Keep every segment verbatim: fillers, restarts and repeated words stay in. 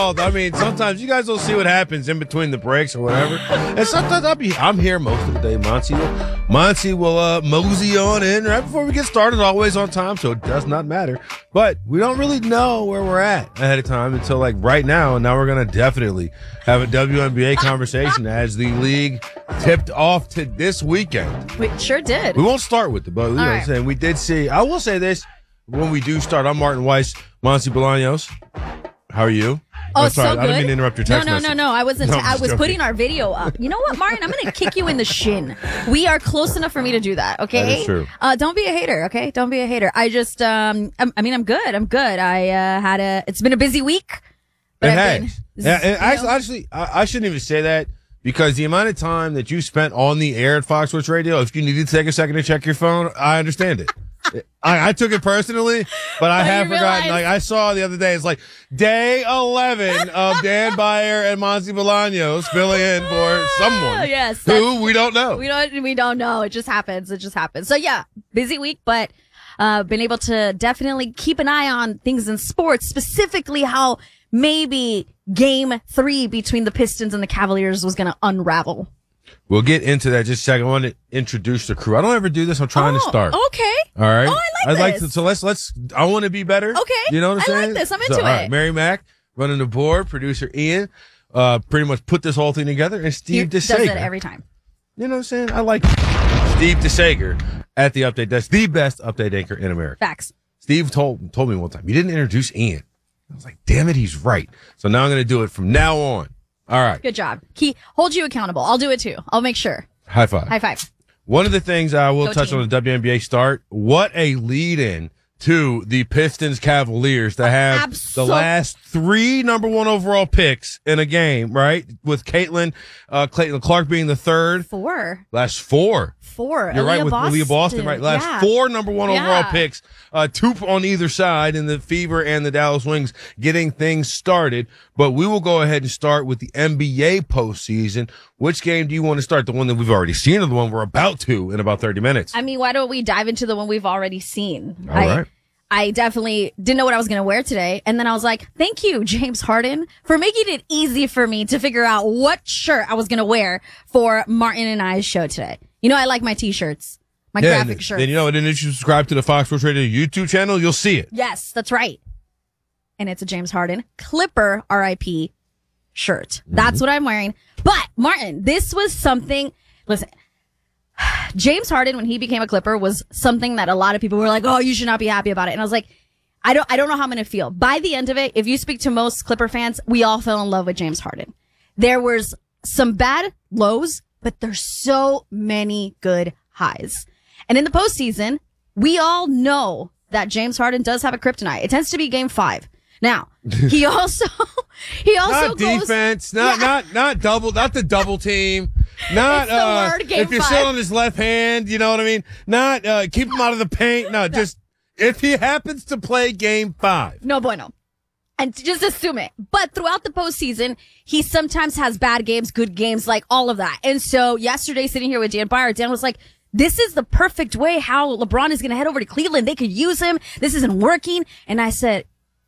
I mean, sometimes you guys don't see what happens in between the breaks or whatever. And sometimes I'll be, I'm here most of the day. Monty will, Monty will uh, mosey on in right before we get started, always on time, so it does not matter. But we don't really know where we're at ahead of time until like right now. And now we're going to definitely have a W N B A conversation as the league tipped off to this weekend. We sure did. We won't start with it, but you know what I'm saying? We did see, I will say this, when we do start, I'm Martin Weiss, Monty Bolaños. How are you? Oh, oh sorry. so good. I didn't mean to interrupt your text No, no, message. no, no. I wasn't. No, T- I was joking. putting our video up. You know what, Martin? I'm going to kick you in the shin. We are close enough for me to do that. Okay. That is true. Uh, don't be a hater. Okay. Don't be a hater. I just, um, I'm, I mean, I'm good. I'm good. I, uh, had a, it's been a busy week. But It I've has. been, Yeah, and you know, actually, actually I, I shouldn't even say that because the amount of time that you spent on the air at Fox Sports Radio, if you needed to take a second to check your phone, I understand it. I, I took it personally, but I But have you forgotten. realize- Like I saw the other day, it's like day eleven of Dan Byer and Monty Bolaños filling in for someone yes, who we don't know. We don't, we don't know. It just happens. It just happens. So yeah, busy week, but, uh, been able to definitely keep an eye on things in sports, specifically how maybe game three between the Pistons and the Cavaliers was going to unravel. We'll get into that in just a second. I want to introduce the crew. I don't ever do this. I'm trying oh, to start. Okay. All right. Oh, I like I'd like this. to, so let's, let's, I want to be better. Okay. You know what I'm I like saying? this. I'm So, into all right, it. Mary Mack running the board, producer Ian, uh, pretty much put this whole thing together, and He Steve does DeSager. it every time. You know what I'm saying? I like it. Steve DeSager at the update. That's the best update anchor in America. Facts. Steve told, told me one time, you didn't introduce Ian. I was like, damn it, he's right. So now I'm going to do it from now on. All right. Good job. He hold you accountable. I'll do it too. I'll make sure. High five. High five. One of the things I will Go touch team. on the W N B A start, what a lead in to the Pistons Cavaliers to have Absol- the last three number one overall picks in a game, right? With Caitlin, uh, Clayton Clark being the third. Four. Last four. Four. You're right, Aaliyah with Boston. Aaliyah Boston, right? Last Yeah. four number one overall Yeah. picks, uh, two on either side in the Fever and the Dallas Wings getting things started. But we will go ahead and start with the N B A postseason. Which game do you want to start? The one that we've already seen or the one we're about to in about thirty minutes? I mean, why don't we dive into the one we've already seen? All I, right. I definitely didn't know what I was going to wear today. And then I was like, thank you, James Harden, for making it easy for me to figure out what shirt I was going to wear for Martin and I's show today. You know, I like my t-shirts, my Yeah, graphic and, shirts. then you know, and then if you subscribe to the Fox Sports Radio YouTube channel, you'll see it. Yes, that's right. And it's a James Harden Clipper R I P shirt. Mm-hmm. That's what I'm wearing. But Martin, this was something, listen, James Harden, when he became a Clipper, was something that a lot of people were like, oh, you should not be happy about it. And I was like, I don't, I don't know how I'm going to feel. By the end of it, if you speak to most Clipper fans, we all fell in love with James Harden. There was some bad lows, but there's so many good highs. And in the postseason, we all know that James Harden does have a kryptonite. It tends to be game five. Now, he also, he also Not goes, defense, not Yeah. not not double, not the double team, not It's the uh, word, game if you're five. still on his left hand, you know what I mean. Not uh, keep him out of the paint. No, just if he happens to play game five. no bueno. And just assume it. But throughout the postseason, he sometimes has bad games, good games, like all of that. And so yesterday, sitting here with Dan Byer, Dan was like, this is the perfect way how LeBron is going to head over to Cleveland. They could use him. This isn't working. And I said,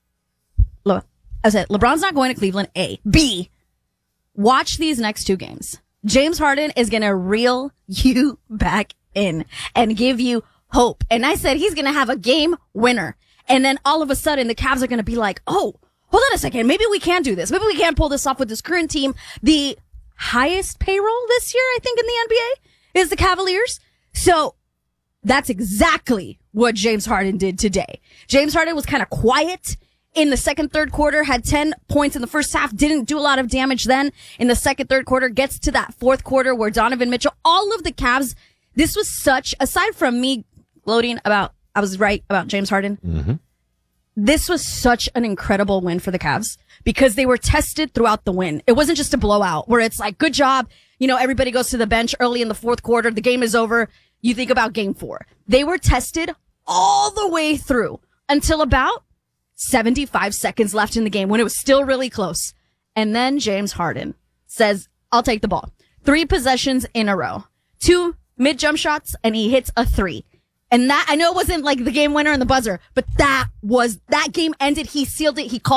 look, I said, LeBron's not going to Cleveland, A. B, watch these next two games. James Harden is going to reel you back in and give you hope. And I said, he's going to have a game winner. And then all of a sudden, the Cavs are going to be like, oh, hold on a second. Maybe we can do this. Maybe we can pull this off with this current team. The highest payroll this year, I think, in the N B A is the Cavaliers. So that's exactly what James Harden did today. James Harden was kind of quiet in the second, third quarter, had ten points in the first half, didn't do a lot of damage then in the second, third quarter, gets to that fourth quarter where Donovan Mitchell, all of the Cavs, this was such, aside from me gloating about, I was right about James Harden. Mm-hmm. This was such an incredible win for the Cavs because they were tested throughout the win. It wasn't just a blowout where it's like, good job. You know, everybody goes to the bench early in the fourth quarter. The game is over. You think about game four. They were tested all the way through until about seventy-five seconds left in the game when it was still really close. And then James Harden says, I'll take the ball. Three possessions in a row, two mid jump shots, and he hits a three. And that, I know it wasn't like the game winner and the buzzer, but that was, that game ended. He sealed it. He called